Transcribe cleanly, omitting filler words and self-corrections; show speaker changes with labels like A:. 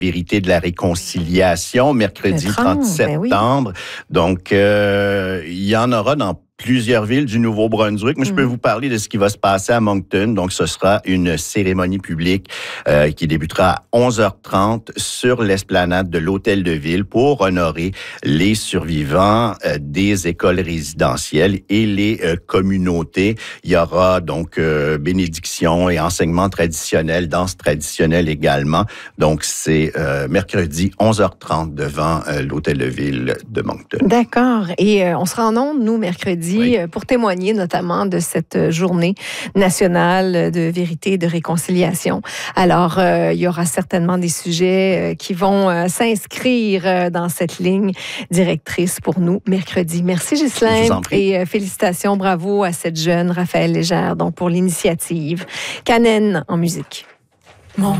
A: Vérité de la réconciliation, mercredi 30 septembre. Donc, il y en aura dans plusieurs villes du Nouveau-Brunswick, mais je peux vous parler de ce qui va se passer à Moncton. Donc, ce sera une cérémonie publique qui débutera à 11h30 sur l'esplanade de l'Hôtel de Ville pour honorer les survivants des écoles résidentielles et les communautés. Il y aura donc bénédiction et enseignement traditionnel, danse traditionnelle également. Donc, c'est mercredi 11h30 devant l'Hôtel de Ville de Moncton.
B: D'accord. Et on sera en ondes, nous, mercredi, pour témoigner notamment de cette journée nationale de vérité et de réconciliation. Alors, il y aura certainement des sujets qui vont s'inscrire dans cette ligne directrice pour nous mercredi. Merci, Ghislain. Et félicitations, bravo à cette jeune Raphaël Légère donc pour l'initiative. Canen en musique.